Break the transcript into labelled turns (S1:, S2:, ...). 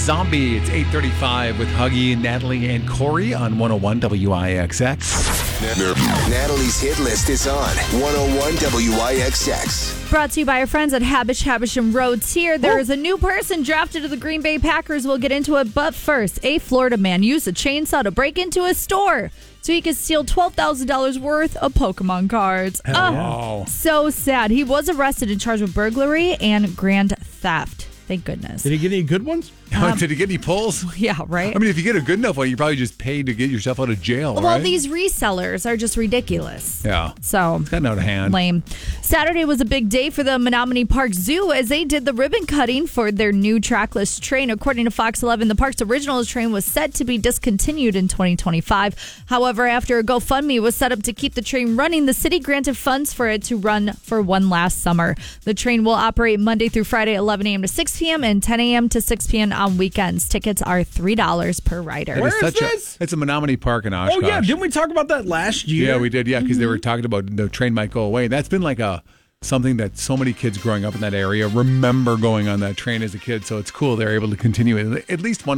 S1: Zombie. It's 8:35 with Huggy, Natalie, and Corey on 101 WIXX.
S2: Natalie's hit list is on 101 WIXX.
S3: Brought to you by our friends at Habish & Rhodes here. There is a new person drafted to the Green Bay Packers. We'll get into it. But first, a Florida man used a chainsaw to break into a store so he could steal $12,000 worth of Pokemon cards.
S1: Wow.
S3: So sad. He was arrested and charged with burglary and grand theft. Thank goodness.
S4: Did he get any good ones?
S1: Did he get any pulls?
S3: Yeah, right?
S1: I mean, if you get a good enough one, you probably just paid to get yourself out of jail,
S3: Well,
S1: right?
S3: these resellers are just ridiculous.
S1: Yeah.
S3: So,
S1: Gotten out of hand.
S3: lame. Saturday was a big day for the Menominee Park Zoo as they did the ribbon cutting for their new trackless train. According to Fox 11, the park's original train was set to be discontinued in 2025. However, after a GoFundMe was set up to keep the train running, the city granted funds for it to run for one last summer. The train will operate Monday through Friday, 11 a.m. to 6 p.m. and 10 a.m. to 6 p.m. on weekends. Tickets are $3 per rider.
S4: Where is this?
S1: It's a Menominee Park in Oshkosh.
S4: Oh, yeah. Didn't we talk about that last year?
S1: Yeah, we did. Yeah, because they were talking about the train might go away. That's been like something that so many kids growing up in that area remember going on that train as a kid. So it's cool they're able to continue it at least one